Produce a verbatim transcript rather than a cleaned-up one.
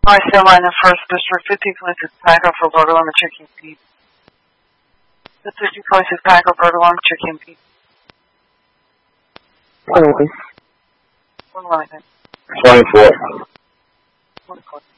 I still line the first district, fifty places Paco for Borderline Chicken Pete. The fifty places Paco Borderline Chicken Pete. Always. One line. twenty-four. One line.